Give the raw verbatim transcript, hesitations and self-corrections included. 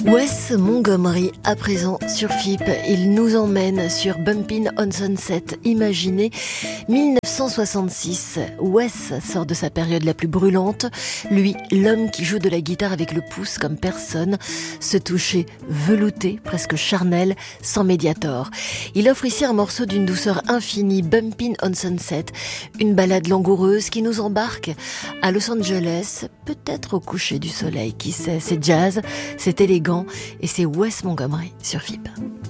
Wes Montgomery, à présent sur F I P, il nous emmène sur Bumpin' on Sunset, imaginez mille neuf cent soixante-six. Wes sort de sa période la plus brûlante, lui, l'homme qui joue de la guitare avec le pouce comme personne, ce toucher velouté, presque charnel, sans Mediator. Il offre ici un morceau d'une douceur infinie, Bumpin' on Sunset, une ballade langoureuse qui nous embarque à Los Angeles, peut-être au coucher du soleil, qui sait, c'est jazz, c'est élégant, et c'est Wes Montgomery sur F I P.